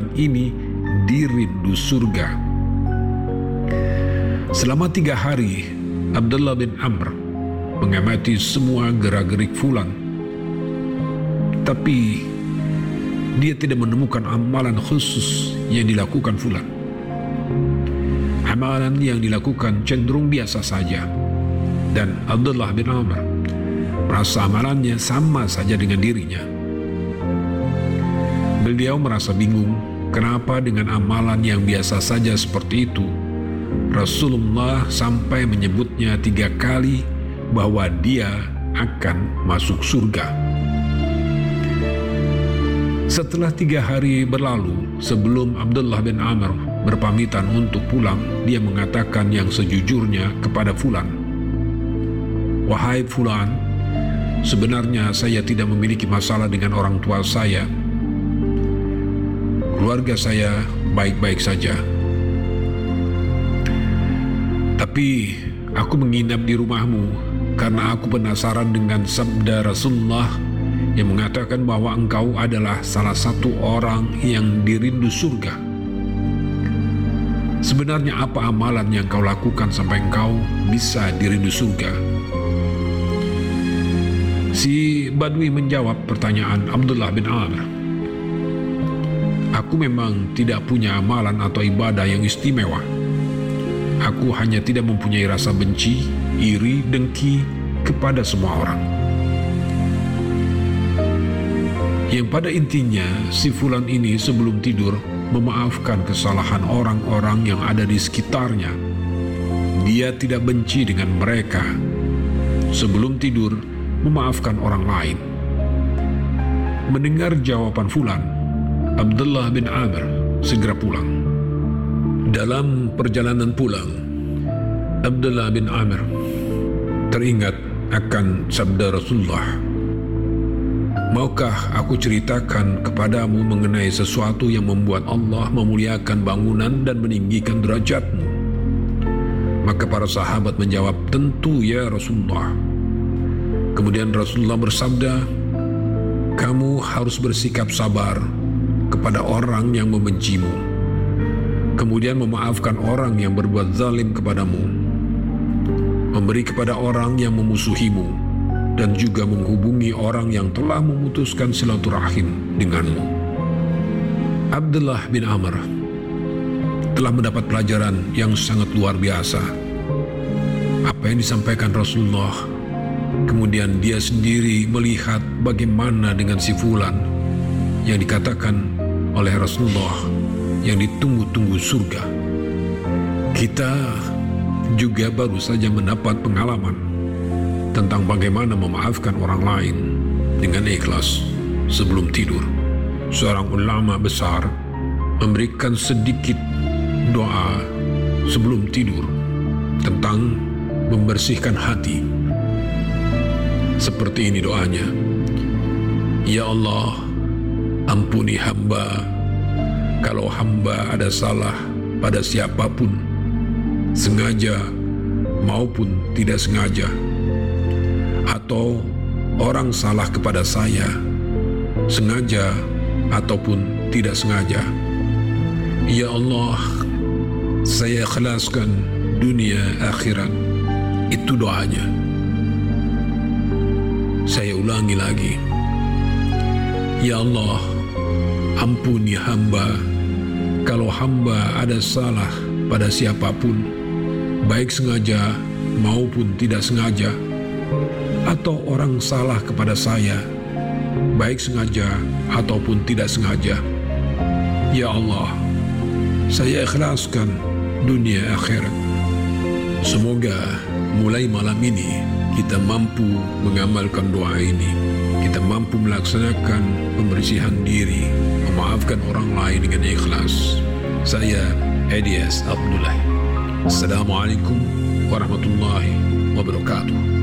fulan ini dirindu surga. Selama 3 hari, Abdullah bin Amr mengamati semua gerak-gerik fulan, tapi dia tidak menemukan amalan khusus yang dilakukan fulan. Amalan yang dilakukan cenderung biasa saja, dan Abdullah bin Amr merasa amalannya sama saja dengan dirinya. Beliau merasa bingung kenapa dengan amalan yang biasa saja seperti itu Rasulullah sampai menyebutnya 3 kali bahwa dia akan masuk surga. Setelah 3 hari berlalu sebelum Abdullah bin Amr berpamitan untuk pulang, dia mengatakan yang sejujurnya kepada fulan, "Wahai fulan, sebenarnya saya tidak memiliki masalah dengan orang tua saya. Keluarga saya baik-baik saja. Tapi aku menginap di rumahmu karena aku penasaran dengan sabda Rasulullah yang mengatakan bahwa engkau adalah salah satu orang yang dirindu surga. Sebenarnya apa amalan yang kau lakukan sampai engkau bisa dirindu surga?" Si Badui menjawab pertanyaan Abdullah bin Amr, "Aku memang tidak punya amalan atau ibadah yang istimewa. Aku hanya tidak mempunyai rasa benci, iri, dengki kepada semua orang." Yang pada intinya, si fulan ini sebelum tidur memaafkan kesalahan orang-orang yang ada di sekitarnya. Dia tidak benci dengan mereka. Sebelum tidur, memaafkan orang lain. Mendengar jawaban fulan, Abdullah bin Amr segera pulang. Dalam perjalanan pulang, Abdullah bin Amr teringat akan sabda Rasulullah, "Maukah aku ceritakan kepadamu mengenai sesuatu yang membuat Allah memuliakan bangunan dan meninggikan derajatmu?" Maka para sahabat menjawab, "Tentu ya Rasulullah." Kemudian Rasulullah bersabda, "Kamu harus bersikap sabar kepada orang yang membencimu, kemudian memaafkan orang yang berbuat zalim kepadamu, memberi kepada orang yang memusuhimu, dan juga menghubungi orang yang telah memutuskan silaturahim denganmu." Abdullah bin Amr telah mendapat pelajaran yang sangat luar biasa. Apa yang disampaikan Rasulullah, kemudian dia sendiri melihat bagaimana dengan si fulan yang dikatakan oleh Rasulullah yang ditunggu-tunggu surga. Kita juga baru saja mendapat pengalaman tentang bagaimana memaafkan orang lain dengan ikhlas sebelum tidur. Seorang ulama besar memberikan sedikit doa sebelum tidur tentang membersihkan hati. Seperti ini doanya, "Ya Allah, ampuni hamba kalau hamba ada salah pada siapapun, sengaja maupun tidak sengaja, atau orang salah kepada saya, sengaja ataupun tidak sengaja. Ya Allah, saya ikhlaskan dunia akhirat." Itu doanya. Saya ulangi lagi, "Ya Allah, ampuni hamba kalau hamba ada salah pada siapapun, baik sengaja maupun tidak sengaja, atau orang salah kepada saya, baik sengaja ataupun tidak sengaja. Ya Allah, saya ikhlaskan dunia akhirat." Semoga mulai malam ini kita mampu mengamalkan doa ini. Kita mampu melaksanakan pembersihan diri, memaafkan orang lain dengan ikhlas. Saya Edias Abdullah. Assalamualaikum warahmatullahi wabarakatuh.